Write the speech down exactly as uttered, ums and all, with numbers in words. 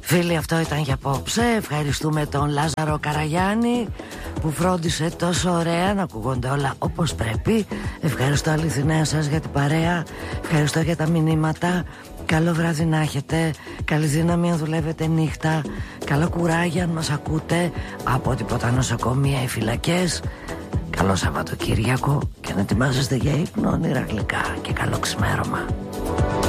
Φίλοι, αυτό ήταν για απόψε. Ευχαριστούμε τον Λάζαρο Καραγιάννη που φρόντισε τόσο ωραία να ακούγονται όλα όπως πρέπει. Ευχαριστώ αληθινά σας για την παρέα. Ευχαριστώ για τα μηνύματα. Καλό βράδυ να έχετε. Καλή δύναμη αν δουλεύετε νύχτα. Καλό κουράγιο αν μας ακούτε από τίποτα νοσοκομεία ή φυλακές. Καλό Σαββατοκύριακο και να ετοιμάζεστε για ύπνο, όνειρα γλυκά και καλό ξημέρωμα.